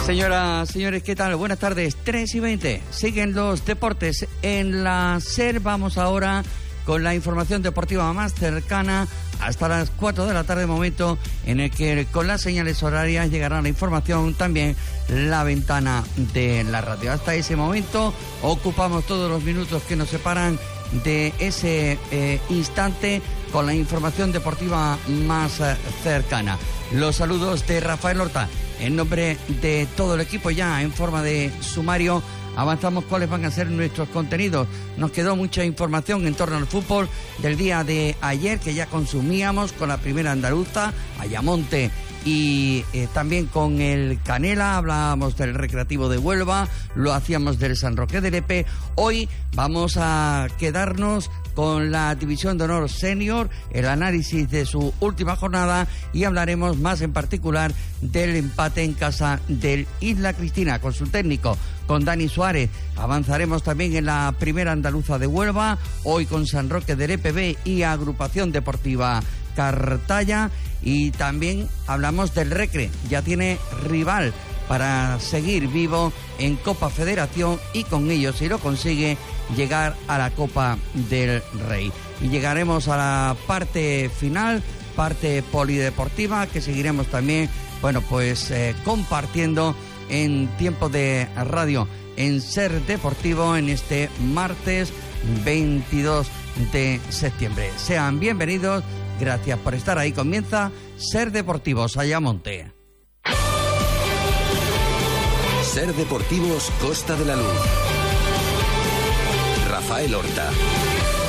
Señoras, señores, ¿qué tal? Buenas tardes, 3:20. Siguen los deportes en la SER. Vamos ahora con la información deportiva más cercana hasta las 4 de la tarde, momento en el que con las señales horarias llegará la información, también la ventana de la radio. Hasta ese momento ocupamos todos los minutos que nos separan de ese instante con la información deportiva más cercana. Los saludos de Rafael Horta. En nombre de todo el equipo, ya en forma de sumario, avanzamos cuáles van a ser nuestros contenidos. Nos quedó mucha información en torno al fútbol del día de ayer, que ya consumíamos con la primera andaluza, Ayamonte, y también con el Canela. Hablábamos del Recreativo de Huelva, lo hacíamos del San Roque de Lepe. Hoy vamos a quedarnos con la División de Honor Senior, el análisis de su última jornada, y hablaremos más en particular del empate en casa del Isla Cristina con su técnico, con Dani Suárez. Avanzaremos también en la primera andaluza de Huelva, hoy con San Roque del EPB y Agrupación Deportiva Cartaya, y también hablamos del Recre, ya tiene rival para seguir vivo en Copa Federación y con ello, si lo consigue, llegar a la Copa del Rey. Y llegaremos a la parte final, parte polideportiva, que seguiremos también, compartiendo en tiempo de radio en SER Deportivo en este martes 22 de septiembre. Sean bienvenidos, gracias por estar ahí. Comienza SER Deportivos Ayamonte. SER Deportivos Costa de la Luz. Rafael Horta.